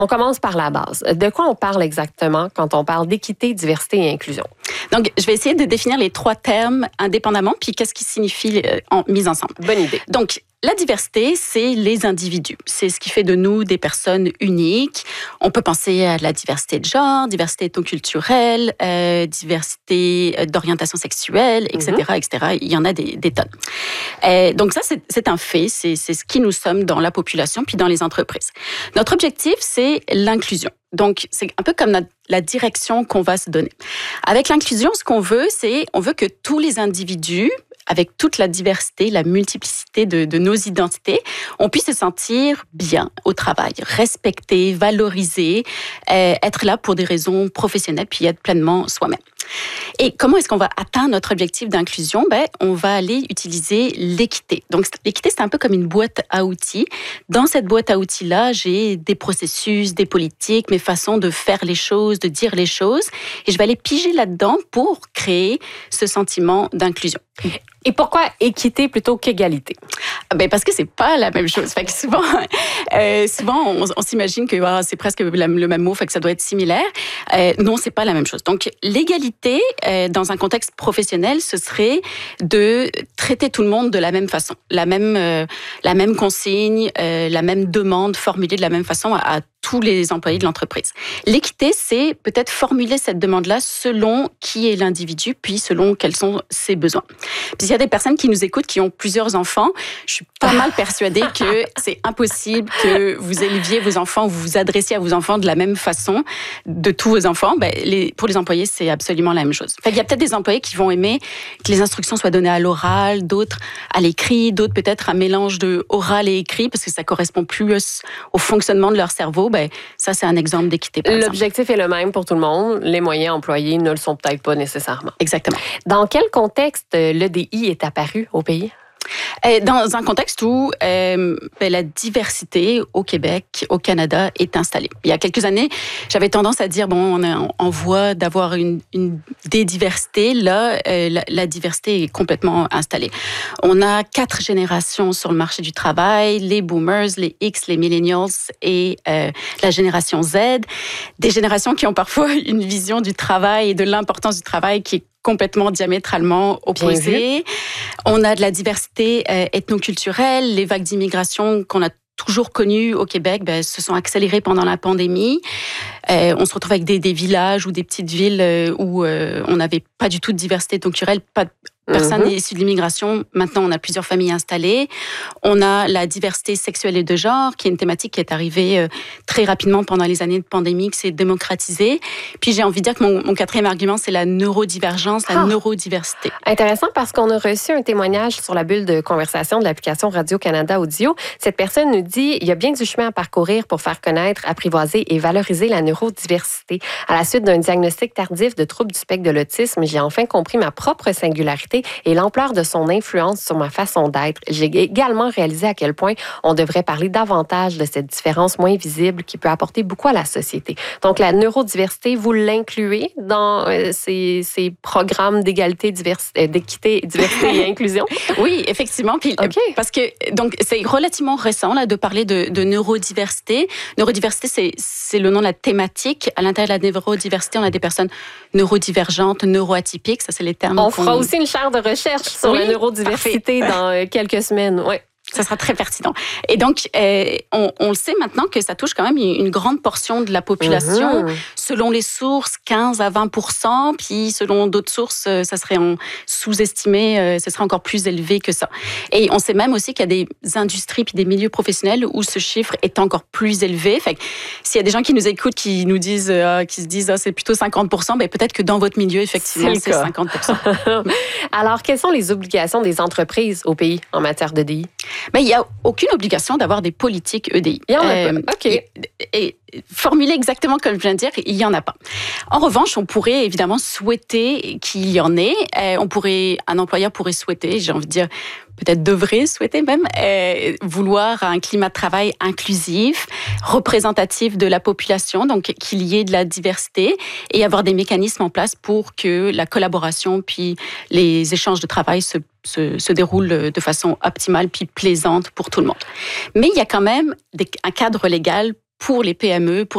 On commence par la base. De quoi on parle exactement quand on parle d'équité, diversité et inclusion? Donc, je vais essayer de définir les 3 termes indépendamment, puis qu'est-ce qui signifie mis ensemble. Bonne idée. Donc, la diversité, c'est les individus. C'est ce qui fait de nous des personnes uniques. On peut penser à la diversité de genre, diversité ethnoculturelle, diversité d'orientation sexuelle, etc., etc. Il y en a des tonnes. Donc ça, c'est un fait. C'est ce qui nous sommes dans la population puis dans les entreprises. Notre objectif, c'est l'inclusion. Donc, c'est un peu comme la direction qu'on va se donner. Avec l'inclusion, ce qu'on veut, on veut que tous les individus, avec toute la diversité, la multiplicité de nos identités, on puisse se sentir bien au travail, respecté, valorisé, être là pour des raisons professionnelles, puis être pleinement soi-même. Et comment est-ce qu'on va atteindre notre objectif d'inclusion? On va aller utiliser l'équité. Donc, l'équité, c'est un peu comme une boîte à outils. Dans cette boîte à outils-là, j'ai des processus, des politiques, mes façons de faire les choses, de dire les choses. Et je vais aller piger là-dedans pour créer ce sentiment d'inclusion. Et pourquoi équité plutôt qu'égalité? Parce que c'est pas la même chose. Fait que souvent, on s'imagine que c'est presque le même mot, fait que ça doit être similaire. Non, c'est pas la même chose. Donc, l'égalité, dans un contexte professionnel, ce serait de traiter tout le monde de la même façon. La même consigne, la même demande formulée de la même façon à tous les employés de l'entreprise. L'équité, c'est peut-être formuler cette demande-là selon qui est l'individu, puis selon quels sont ses besoins. Puis il y a des personnes qui nous écoutent, qui ont plusieurs enfants. Je suis pas mal persuadée que c'est impossible que vous éleviez vos enfants, vous vous adressiez à vos enfants de la même façon de tous vos enfants. Pour les employés, c'est absolument la même chose. Il y a peut-être des employés qui vont aimer que les instructions soient données à l'oral, d'autres à l'écrit, d'autres peut-être un mélange de oral et écrit parce que ça correspond plus au fonctionnement de leur cerveau. Ça, c'est un exemple d'équité, par exemple. L'objectif est le même pour tout le monde. Les moyens employés ne le sont peut-être pas nécessairement. Exactement. Dans quel contexte l'EDI est apparu au pays? Dans un contexte où la diversité au Québec, au Canada, est installée. Il y a quelques années, j'avais tendance à dire, on est en voie d'avoir une dédiversité. Là, la diversité est complètement installée. On a 4 générations sur le marché du travail, les boomers, les X, les millennials et la génération Z. Des générations qui ont parfois une vision du travail et de l'importance du travail qui est complètement diamétralement opposées. On a de la diversité ethnoculturelle, les vagues d'immigration qu'on a toujours connues au Québec se sont accélérées pendant la pandémie. On se retrouve avec des villages ou des petites villes où on n'avait pas du tout de diversité ethnoculturelle, pas de personnes issues de l'immigration. Maintenant, on a plusieurs familles installées. On a la diversité sexuelle et de genre, qui est une thématique qui est arrivée très rapidement pendant les années de pandémie, qui s'est démocratisée. Puis j'ai envie de dire que mon 4e argument, c'est la neurodivergence, la neurodiversité. Intéressant parce qu'on a reçu un témoignage sur la bulle de conversation de l'application Radio-Canada Audio. Cette personne nous dit il y a bien du chemin à parcourir pour faire connaître, apprivoiser et valoriser la neurodiversité. À la suite d'un diagnostic tardif de troubles du spectre de l'autisme, j'ai enfin compris ma propre singularité et l'ampleur de son influence sur ma façon d'être. J'ai également réalisé à quel point on devrait parler davantage de cette différence moins visible qui peut apporter beaucoup à la société. Donc, la neurodiversité, vous l'incluez dans ces programmes d'égalité, d'équité, diversité et inclusion? Oui, effectivement. Puis, parce que donc c'est relativement récent là, de parler de neurodiversité. Neurodiversité, c'est le nom de la thématique. À l'intérieur de la neurodiversité, on a des personnes neurodivergentes, neuroatypiques. Ça, c'est les termes. On fera aussi une chaire de recherche sur la neurodiversité dans quelques semaines. Ouais. Ça sera très pertinent. Et donc, on le sait maintenant que ça touche quand même une grande portion de la population. Selon les sources, 15 à 20%, puis selon d'autres sources, ça serait sous-estimé, ça serait encore plus élevé que ça. Et on sait même aussi qu'il y a des industries puis des milieux professionnels où ce chiffre est encore plus élevé. Fait que s'il y a des gens qui nous écoutent, qui nous disent, qui se disent, c'est plutôt 50%, peut-être que dans votre milieu, effectivement, c'est 50%. Alors, quelles sont les obligations des entreprises au pays en matière d'EDI? Il n'y a aucune obligation d'avoir des politiques EDI. Il y en a pas. OK. Et formulé exactement comme je viens de dire, il n'y en a pas. En revanche, on pourrait évidemment souhaiter qu'il y en ait. Un employeur pourrait souhaiter, j'ai envie de dire, peut-être devrait souhaiter même, vouloir un climat de travail inclusif, représentatif de la population, donc qu'il y ait de la diversité et avoir des mécanismes en place pour que la collaboration puis les échanges de travail se déroulent de façon optimale puis plaisante pour tout le monde. Mais il y a quand même un cadre légal pour les PME, pour